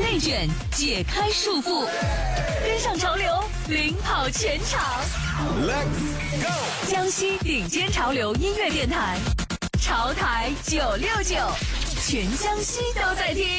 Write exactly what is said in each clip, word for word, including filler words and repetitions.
内卷，解开束缚，跟上潮流，领跑全场。Let's go！ 江西顶尖潮流音乐电台，潮台九六九，全江西都在听。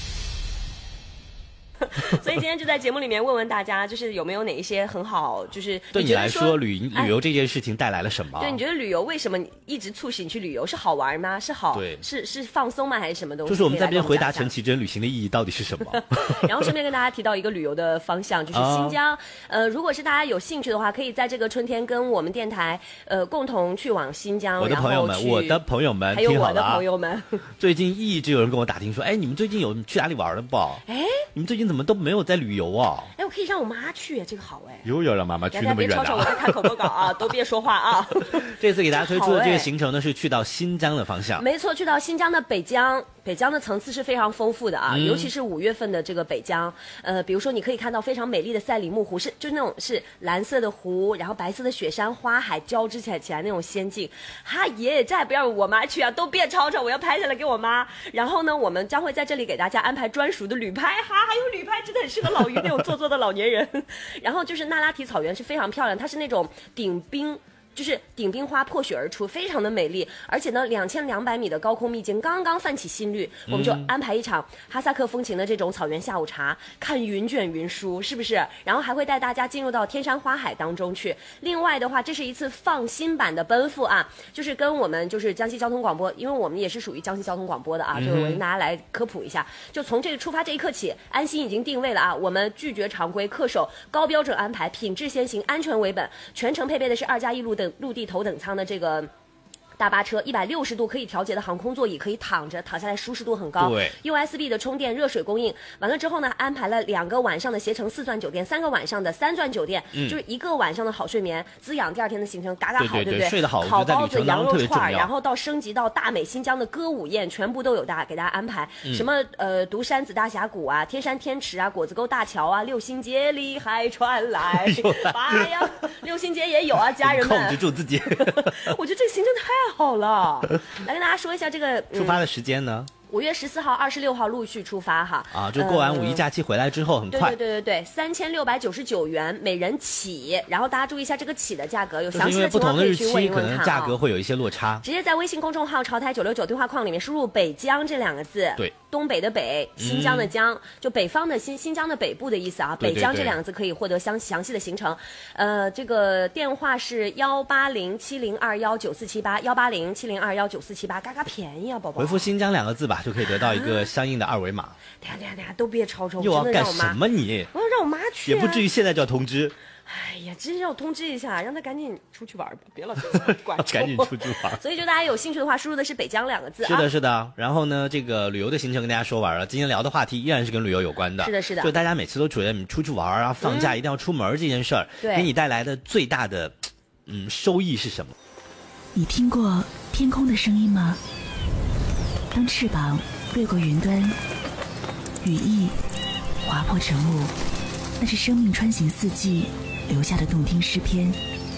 所以今天就在节目里面问问大家，就是有没有哪一些很好，就是对你来说旅旅游这件事情带来了什么？ 对，你觉得旅游为什么一直促使你去旅游？是好玩吗？是好？ 对， 是是放松吗？还是什么东西？ 就是我们在这边回答陈绮贞旅行的意义到底是什么？ 然后顺便跟大家提到一个旅游的方向，就是新疆。啊、呃，如果是大家有兴趣的话，可以在这个春天跟我们电台呃共同去往新疆。 我的朋友们，我的朋友们， 还有我的朋友们， 最近一直有人跟我打听说，哎，你们最近有去哪里玩了不？哎，你们最近怎么都没有在旅游啊？ 哎，我可以让我妈去，这个好哎。 又要让妈妈去那么远、啊、 大家别吵吵，我在看口播稿啊，都别说话啊。 这次给大家推出的这个行程呢，是去到新疆的方向。 没错，去到新疆的北疆。北疆的层次是非常丰富的啊、嗯，尤其是五月份的这个北疆，呃，比如说你可以看到非常美丽的赛里木湖，是就是那种是蓝色的湖，然后白色的雪山花海交织起来起来那种仙境。哈耶，再不让我妈去啊，都别吵吵，我要拍下来给我妈。然后呢，我们将会在这里给大家安排专属的旅拍，哈，还有旅拍真的很适合老于那种做作的老年人。然后就是那拉提草原是非常漂亮，它是那种顶冰。就是顶冰花破雪而出，非常的美丽，而且呢，两千两百米的高空秘境刚刚泛起新绿，我们就安排一场哈萨克风情的这种草原下午茶，看云卷云舒，是不是？然后还会带大家进入到天山花海当中去。另外的话，这是一次放心版的奔赴啊，就是跟我们就是江西交通广播，因为我们也是属于江西交通广播的啊，就是我跟大家来科普一下，就从这个出发这一刻起，安心已经定位了啊，我们拒绝常规，恪守高标准安排，品质先行，安全为本，全程配备的是二加一路的陆地头等舱的这个大巴车，一百六十度可以调节的航空座椅，可以躺着，躺下来舒适度很高。 对 ，U S B 的充电，热水供应。完了之后呢，安排了两个晚上的携程四钻酒店，三个晚上的三钻酒店，嗯、就是一个晚上的好睡眠，滋养第二天的行程，嘎嘎好， 对对对， 对不对？ 睡得好， 烤包子、羊肉串，然后到升级到大美新疆的歌舞宴，全部都有大家给大家安排。嗯、什么呃，独山子大峡谷啊，天山天池啊，果子沟大桥啊，六星节里还传来爸呀，六星节也有啊，家人们控制住自己。 我觉得这个行程太好了。来跟大家说一下这个、嗯、 出发的时间呢？ 五月十四号、二十六号陆续出发哈。 啊，就过完五一假期回来之后很快。 对对对对对，三千六百九十九元每人起。然后大家注意一下这个起的价格，有详细的情况可以去问一问看啊。 因为不同的日期可能价格会有一些落差。 直接在微信公众号“潮台九六九”对话框里面输入“北疆”这两个字。 对。 东北的北，新疆的疆，嗯、就北方的新新疆的北部的意思啊。 对对对， 北疆这两个字可以获得详详细的行程。呃，这个电话是幺八零七零二幺九四七八，幺八零七零二幺九四七八，嘎嘎便宜啊，宝宝。 回复新疆两个字吧，就可以得到一个相应的二维码。 等下等下等下，都别吵吵， 又要干什么你？ 我要让我妈去、啊， 也不至于现在就要通知。 哎呀，真是要通知一下，让他赶紧出去玩吧，别老管赶紧出去玩。 所以就大家有兴趣的话，输入的是北疆两个字啊。 是的，是的。然后呢，这个旅游的行程跟大家说完了，今天聊的话题依然是跟旅游有关的。 是的，是的。 就大家每次都觉得你出去玩啊，放假一定要出门这件事儿， 对、嗯， 给你带来的最大的嗯收益是什么？ 你听过天空的声音吗？当翅膀掠过云端，羽翼划破晨雾，那是生命穿行四季留下的动听诗篇。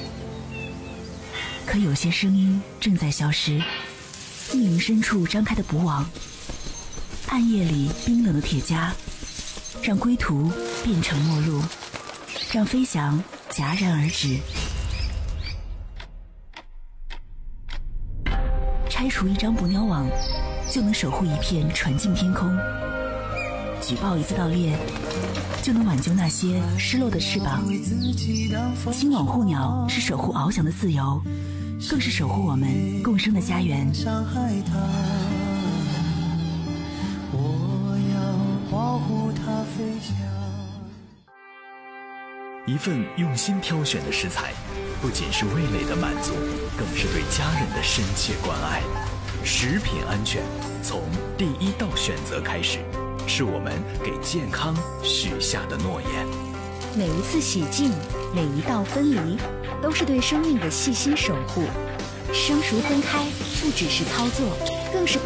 可有些声音正在消失，密林深处张开的捕网，暗夜里冰冷的铁枷，让归途变成陌路，让飞翔戛然而止。拆除一张捕鸟网，就能守护一片纯净天空；举报一次盗猎，就能挽救那些失落的翅膀。新网护鸟是守护翱翔的自由，更是守护我们共生的家园。 我要保护它飞翔。 一份用心挑选的食材，不仅是味蕾的满足，更是对家人的深切关爱。食品安全从第一道选择开始，是我们给健康许下的诺言。 每一次洗净，每一道分离，都是对生命的细心守护。生熟分开，不只是操作，更是